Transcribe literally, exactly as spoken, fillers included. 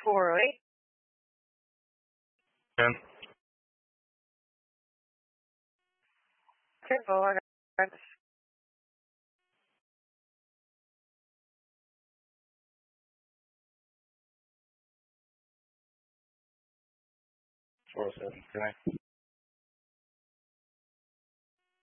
four oh eight. Ten. Okay, well, I got this. Four oh seven. Can I?